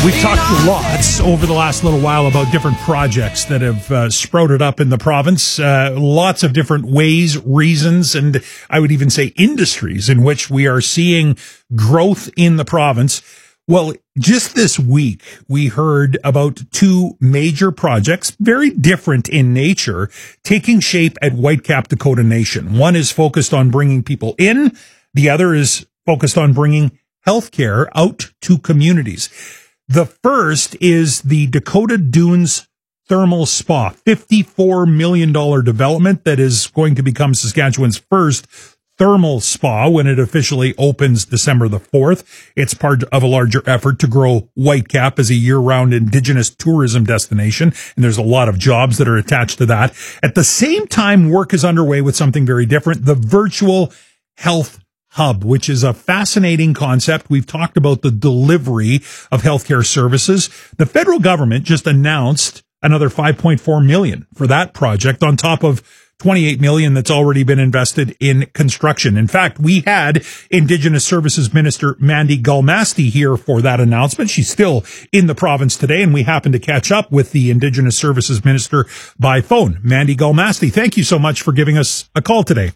We've talked lots over the last little while about different projects that have sprouted up in the province. Lots of different ways, reasons, and I would even say industries in which we are seeing growth in the province. Well, just this week, we heard about two major projects, very different in nature, taking shape at Whitecap Dakota Nation. One is focused on bringing people in. The other is focused on bringing healthcare out to communities. The first is the Dakota Dunes Thermal Spa, $54 million development that is going to become Saskatchewan's first thermal spa when it officially opens December the 4th. It's part of a larger effort to grow Whitecap as a year-round Indigenous tourism destination, and there's a lot of jobs that are attached to that. At the same time, work is underway with something very different, the virtual health hub, which is a fascinating concept. We've talked about the delivery of healthcare services. The federal government just announced another $5.4 million for that project on top of $28 million that's already been invested in construction. In fact, we had Indigenous Services Minister Mandy Galmasti here for that announcement. She's still in the province today, and we happened to catch up with the Indigenous Services Minister by phone. Mandy Galmasti, thank you so much for giving us a call today.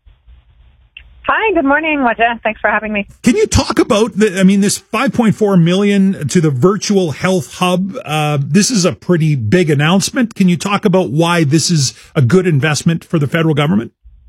Hi, good morning, Wajah. Thanks for having me. Can you talk about this $5.4 million to the virtual health hub? This is a pretty big announcement. Can you talk about why this is a good investment for the federal government?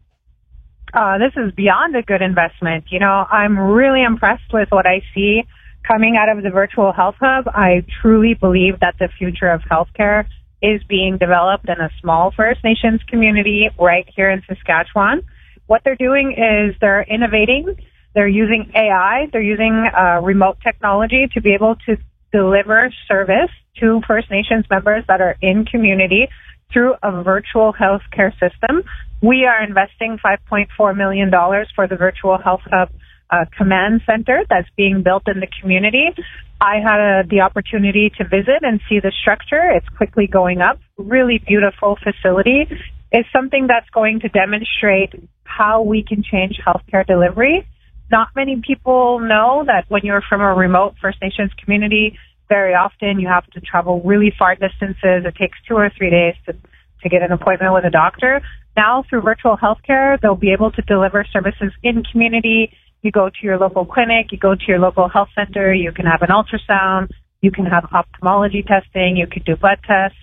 This is beyond a good investment. You know, I'm really impressed with what I see coming out of the virtual health hub. I truly believe that the future of healthcare is being developed in a small First Nations community right here in Saskatchewan. What they're doing is they're innovating. They're using AI. They're using remote technology to be able to deliver service to First Nations members that are in community through a virtual healthcare system. We are investing $5.4 million for the Virtual Health Hub command center that's being built in the community. I had the opportunity to visit and see the structure. It's quickly going up. Really beautiful facility. It's something that's going to demonstrate how we can change healthcare delivery. Not many people know that when you're from a remote First Nations community, very often you have to travel really far distances. It takes 2 or 3 days to get an appointment with a doctor. Now, through virtual healthcare, they'll be able to deliver services in community. You go to your local clinic, you go to your local health center, you can have an ultrasound, you can have ophthalmology testing, you can do blood tests.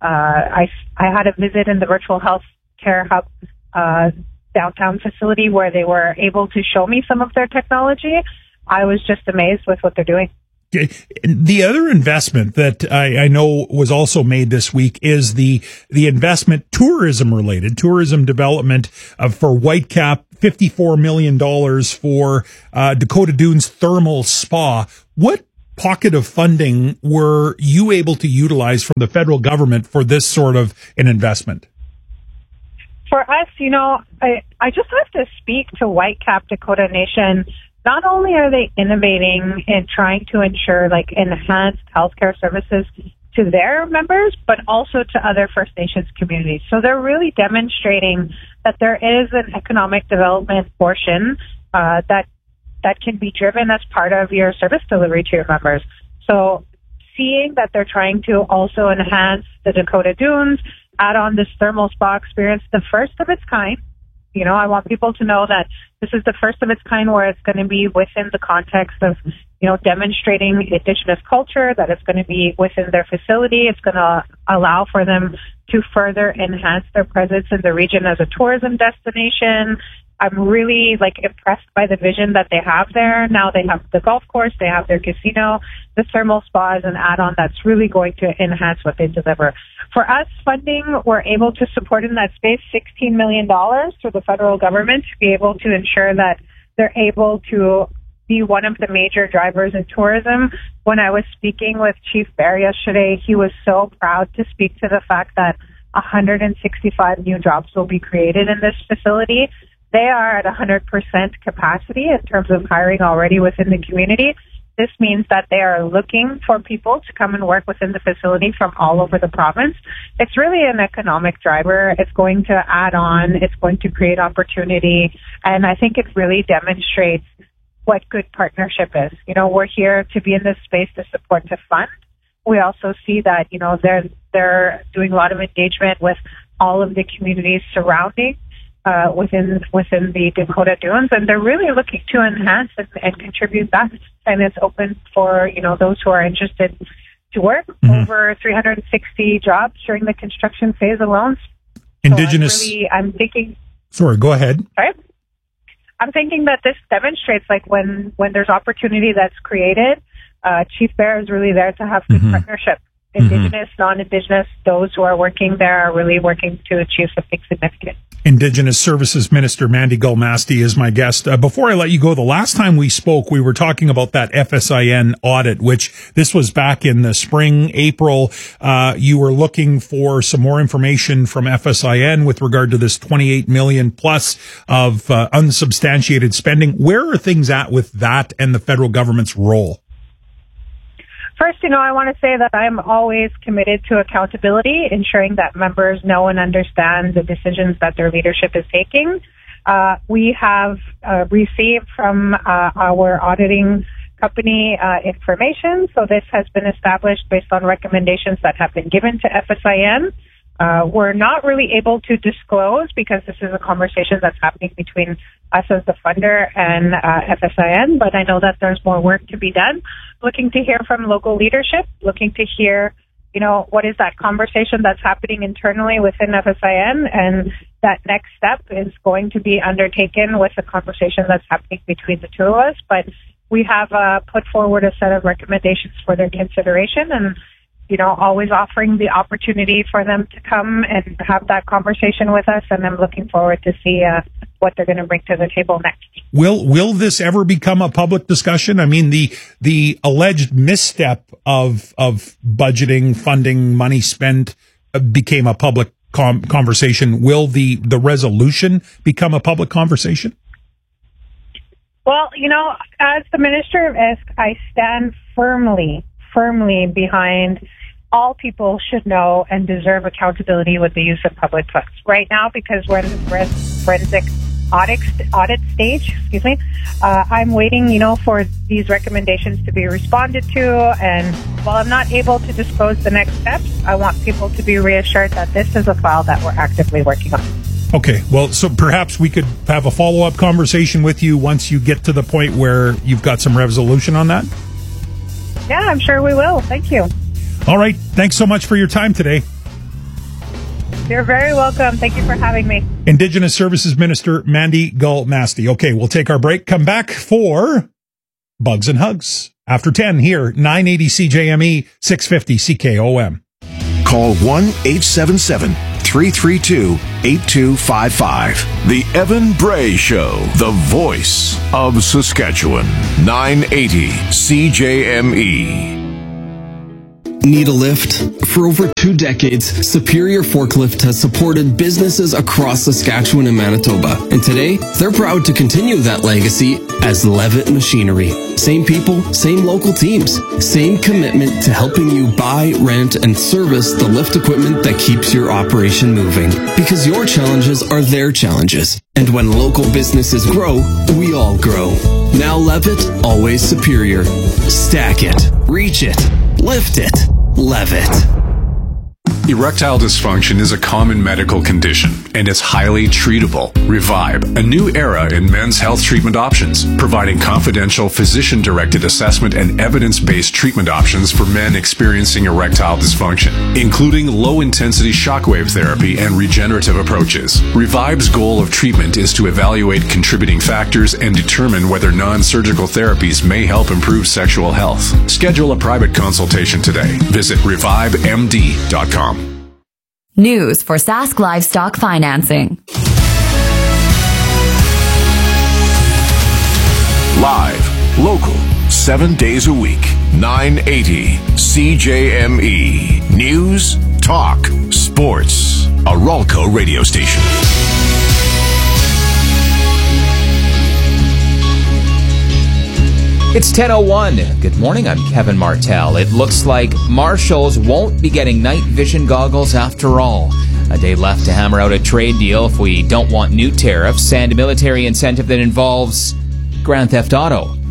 I had a visit in the virtual health care hub downtown facility where they were able to show me some of their technology. I was just amazed with what they're doing. The other investment that I know was also made this week is the investment tourism development for Whitecap, $54 million for Dakota Dunes Thermal Spa. What pocket of funding were you able to utilize from the federal government for this sort of an investment? For us, you know, I just have to speak to Whitecap Dakota Nation. Not only are they innovating and trying to ensure like enhanced healthcare services to their members, but also to other First Nations communities. So they're really demonstrating that there is an economic development portion that can be driven as part of your service delivery to your members. So seeing that they're trying to also enhance the Dakota Dunes, add on this thermal spa experience, the first of its kind. You know, I want people to know that this is the first of its kind where it's going to be within the context of, you know, demonstrating Indigenous culture, that it's going to be within their facility. It's going to allow for them to further enhance their presence in the region as a tourism destination. I'm really impressed by the vision that they have there. Now they have the golf course, they have their casino. The thermal spa is an add-on that's really going to enhance what they deliver. For us, funding, we're able to support in that space $16 million through the federal government to be able to ensure that they're able to be one of the major drivers in tourism. When I was speaking with Chief Bear yesterday, he was so proud to speak to the fact that 165 new jobs will be created in this facility. They are at 100% capacity in terms of hiring already within the community. This means that they are looking for people to come and work within the facility from all over the province. It's really an economic driver. It's going to add on. It's going to create opportunity. And I think it really demonstrates what good partnership is. You know, we're here to be in this space to support, to fund. We also see that, you know, they're doing a lot of engagement with all of the communities surrounding within the Dakota Dunes, and they're really looking to enhance and contribute that. And it's open for, you know, those who are interested to work. Over 360 jobs during the construction phase alone. Indigenous. So I'm thinking. Sorry, go ahead. Sorry. I'm thinking that this demonstrates, like, when there's opportunity that's created, Chief Bear is really there to have good partnership. Indigenous, non-Indigenous, those who are working there are really working to achieve something significant. Indigenous Services Minister Mandy Gull-Masti is my guest. Before I let you go, the last time we spoke, we were talking about that FSIN audit, which this was back in the spring, April. You were looking for some more information from FSIN with regard to this 28 million plus of unsubstantiated spending. Where are things at with that and the federal government's role? First, you know, I want to say that I'm always committed to accountability, ensuring that members know and understand the decisions that their leadership is taking. We have received from our auditing company information, so this has been established based on recommendations that have been given to FSIN. We're not really able to disclose because this is a conversation that's happening between us as the funder and FSIN, but I know that there's more work to be done. Looking to hear from local leadership, looking to hear, you know, what is that conversation that's happening internally within FSIN, and that next step is going to be undertaken with the conversation that's happening between the two of us. But we have put forward a set of recommendations for their consideration, and you know, always offering the opportunity for them to come and have that conversation with us. And I'm looking forward to see what they're going to bring to the table next. Will this ever become a public discussion? I mean, the alleged misstep of budgeting, funding, money spent became a public conversation. Will the resolution become a public conversation? Well, you know, as the Minister of ISK, I stand firmly behind all people should know and deserve accountability with the use of public funds. Right now, because we're in the forensic audit stage, I'm waiting, you know, for these recommendations to be responded to. And while I'm not able to disclose the next steps, I want people to be reassured that this is a file that we're actively working on. Okay, well, so perhaps we could have a follow-up conversation with you once you get to the point where you've got some resolution on that? Yeah, I'm sure we will. Thank you. All right. Thanks so much for your time today. You're very welcome. Thank you for having me. Indigenous Services Minister Mandy Gull-Masti. Okay, we'll take our break. Come back for Bugs and Hugs. After 10 here, 980 CJME, 650 CKOM. Call 1-877-332-8255. The Evan Bray Show, the voice of Saskatchewan. 980 CJME. Need a lift? For over 2 decades, Superior Forklift has supported businesses across Saskatchewan and Manitoba. And today, they're proud to continue that legacy as Levitt Machinery. Same people, same local teams, same commitment to helping you buy, rent, and service the lift equipment that keeps your operation moving. Because your challenges are their challenges. And when local businesses grow, we all grow. Now Levitt, always superior. Stack it, reach it, lift it, Levitt. Erectile dysfunction is a common medical condition and is highly treatable. Revive, a new era in men's health treatment options, providing confidential physician-directed assessment and evidence-based treatment options for men experiencing erectile dysfunction, including low-intensity shockwave therapy and regenerative approaches. Revive's goal of treatment is to evaluate contributing factors and determine whether non-surgical therapies may help improve sexual health. Schedule a private consultation today. Visit revivemd.com. News for Sask Livestock Financing. Live, local, 7 days a week. 980 CJME. News, talk, sports. A Ralco radio station. It's 10:01. Good morning, I'm Kevin Martell. It looks like Marshalls won't be getting night vision goggles after all. A day left to hammer out a trade deal if we don't want new tariffs and a military incentive that involves Grand Theft Auto.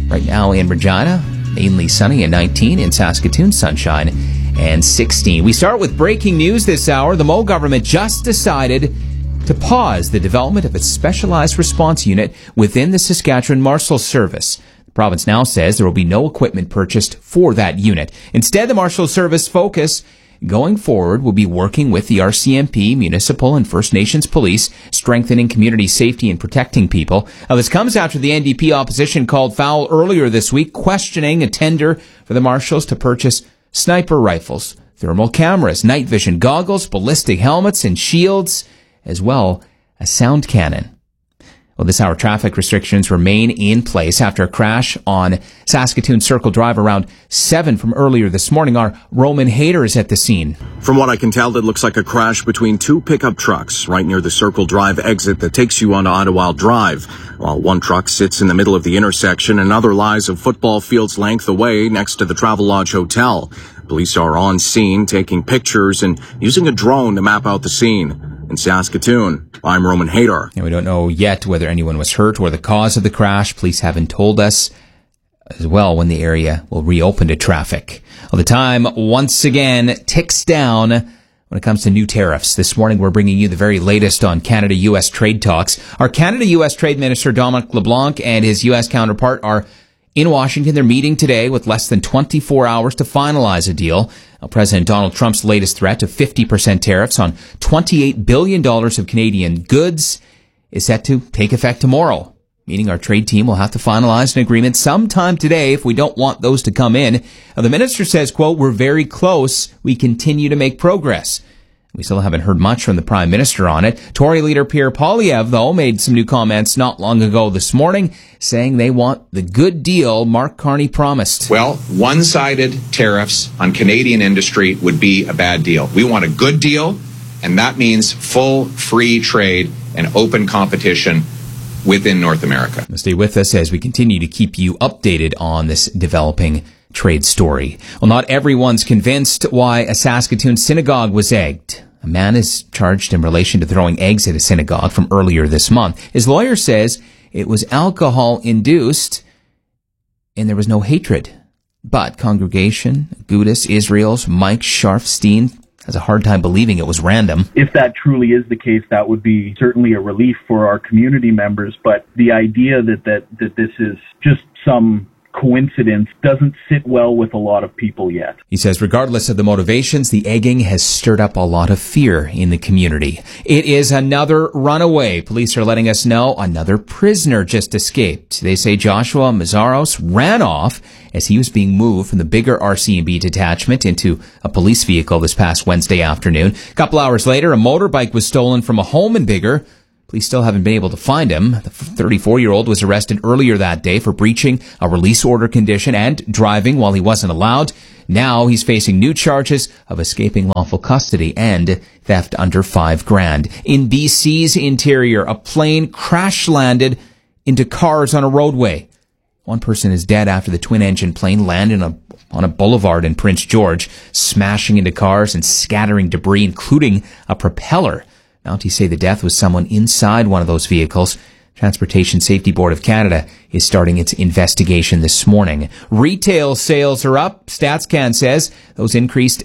Right now in Regina, mainly sunny and 19. In Saskatoon, sunshine and 16. We start with breaking news this hour. The Moe government just decided to pause the development of its specialized response unit within the Saskatchewan Marshals Service. The province now says there will be no equipment purchased for that unit. Instead, the Marshals Service focus going forward will be working with the RCMP, municipal and First Nations police, strengthening community safety and protecting people. Now, this comes after the NDP opposition called foul earlier this week, questioning a tender for the Marshals to purchase sniper rifles, thermal cameras, night vision goggles, ballistic helmets and shields, as well as sound cannon. Well, this hour, traffic restrictions remain in place after a crash on Saskatoon Circle Drive around 7 from earlier this morning. Our Roman Hayter is at the scene. From what I can tell, it looks like a crash between two pickup trucks right near the Circle Drive exit that takes you onto Ottawa Drive. While one truck sits in the middle of the intersection, another lies a football field's length away next to the Travelodge Hotel. Police are on scene taking pictures and using a drone to map out the scene. In Saskatoon, I'm Roman Hayter. And we don't know yet whether anyone was hurt or the cause of the crash. Police haven't told us as well when the area will reopen to traffic. Well, the time once again ticks down when it comes to new tariffs. This morning we're bringing you the very latest on Canada-U.S. trade talks. Our Canada-U.S. Trade Minister Dominic LeBlanc and his U.S. counterpart are in Washington. They're meeting today with less than 24 hours to finalize a deal. President Donald Trump's latest threat of 50% tariffs on $28 billion of Canadian goods is set to take effect tomorrow, meaning our trade team will have to finalize an agreement sometime today if we don't want those to come in. Now, the minister says, quote, "We're very close. We continue to make progress." We still haven't heard much from the Prime Minister on it. Tory leader Pierre Poilievre, though, made some new comments not long ago this morning, saying they want the good deal Mark Carney promised. Well, one-sided tariffs on Canadian industry would be a bad deal. We want a good deal, and that means full free trade and open competition within North America. Stay with us as we continue to keep you updated on this developing trade story. Well, not everyone's convinced why a Saskatoon synagogue was egged. A man is charged in relation to throwing eggs at a synagogue from earlier this month. His lawyer says it was alcohol-induced and there was no hatred. But Congregation, Agudas Israel's Mike Sharfstein has a hard time believing it was random. If that truly is the case, that would be certainly a relief for our community members. But the idea that this is just some coincidence doesn't sit well with a lot of people yet. He says regardless of the motivations, the egging has stirred up a lot of fear in the community. It is another runaway. Police are letting us know another prisoner just escaped. They say Joshua Mazzaros ran off as he was being moved from the bigger RCMP detachment into a police vehicle this past Wednesday afternoon. A couple hours later, a motorbike was stolen from a home in Biggar. Police still haven't been able to find him. The 34-year-old was arrested earlier that day for breaching a release order condition and driving while he wasn't allowed. Now he's facing new charges of escaping lawful custody and theft under $5,000. In BC's interior, a plane crash landed into cars on a roadway. One person is dead after the twin-engine plane landed on a boulevard in Prince George, smashing into cars and scattering debris, including a propeller. Mounties say the death was someone inside one of those vehicles. Transportation Safety Board of Canada is starting its investigation this morning. Retail sales are up. StatsCan says those increased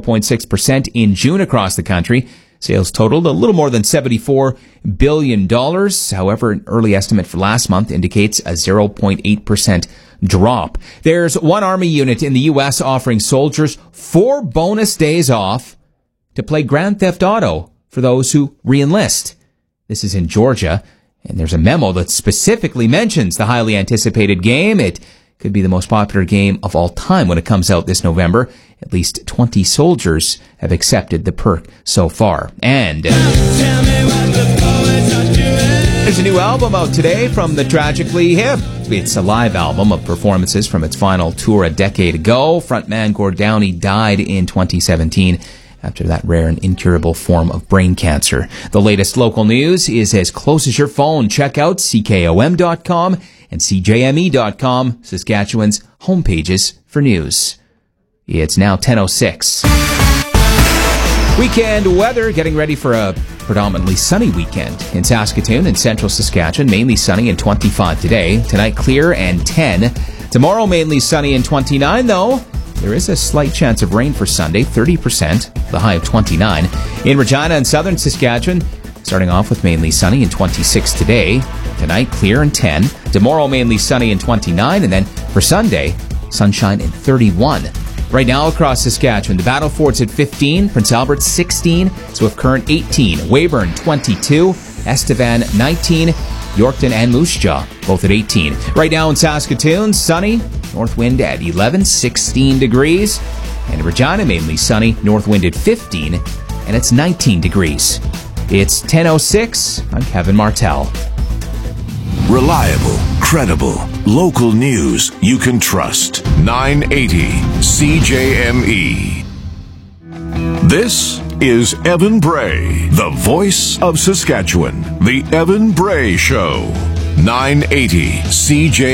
0.6% in June across the country. Sales totaled a little more than $74 billion. However, an early estimate for last month indicates a 0.8% drop. There's one Army unit in the U.S. offering soldiers 4 bonus days off to play Grand Theft Auto for those who re-enlist. This is in Georgia, and there's a memo that specifically mentions the highly anticipated game. It could be the most popular game of all time when it comes out this November. At least 20 soldiers have accepted the perk so far. And there's a new album out today from the Tragically Hip. It's a live album of performances from its final tour a decade ago. Frontman Gord Downie died in 2017 after that rare and incurable form of brain cancer. The latest local news is as close as your phone. Check out CKOM.com and CJME.com, Saskatchewan's homepages for news. It's now 10:06. Weekend weather, getting ready for a predominantly sunny weekend. In Saskatoon and central Saskatchewan, mainly sunny and 25 today. Tonight, clear and 10. Tomorrow, mainly sunny and 29, though. There is a slight chance of rain for Sunday, 30%, the high of 29. In Regina and southern Saskatchewan, starting off with mainly sunny and 26 today. Tonight, clear and 10. Tomorrow, mainly sunny and 29. And then for Sunday, sunshine and 31. Right now across Saskatchewan, the Battle Fort's at 15, Prince Albert 16, Swift Current 18, Weyburn 22, Estevan 19, Yorkton and Moose Jaw both at 18. Right now in Saskatoon, sunny, north wind at 11, 16 degrees. And in Regina, mainly sunny, north wind at 15, and it's 19 degrees. It's 10:06. I'm Kevin Martell. Reliable, credible, local news you can trust. 980 CJME. This is Evan Bray, the voice of Saskatchewan. The Evan Bray Show. 980 CJME.